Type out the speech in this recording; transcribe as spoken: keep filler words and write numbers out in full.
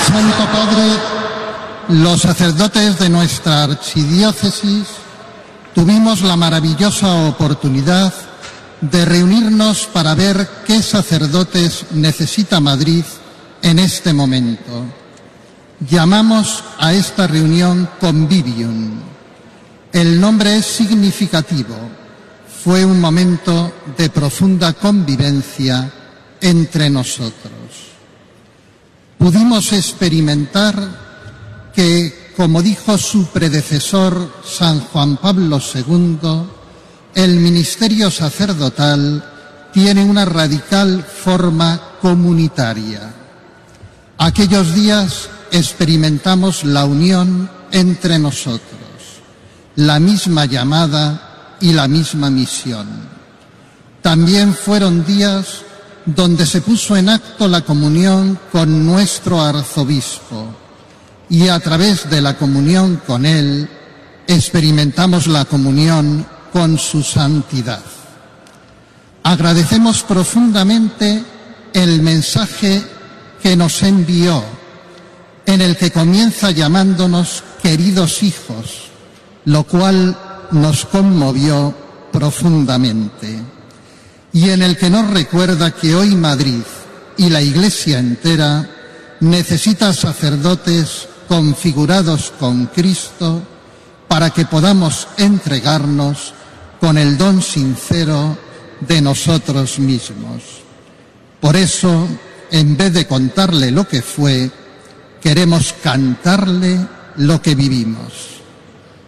Santo Padre, los sacerdotes de nuestra archidiócesis tuvimos la maravillosa oportunidad de reunirnos para ver qué sacerdotes necesita Madrid en este momento. Llamamos a esta reunión Convivium. El nombre es significativo. Fue un momento de profunda convivencia entre nosotros. Pudimos experimentar que, como dijo su predecesor San Juan Pablo segundo, el ministerio sacerdotal tiene una radical forma comunitaria. Aquellos días experimentamos la unión entre nosotros, la misma llamada y la misma misión. También fueron días donde se puso en acto la comunión con nuestro arzobispo y a través de la comunión con él experimentamos la comunión con su santidad. Agradecemos profundamente el mensaje que nos envió, en el que comienza llamándonos queridos hijos, lo cual nos conmovió profundamente, y en el que nos recuerda que hoy Madrid y la Iglesia entera necesita sacerdotes configurados con Cristo para que podamos entregarnos con el don sincero de nosotros mismos. Por eso, en vez de contarle lo que fue, queremos cantarle lo que vivimos.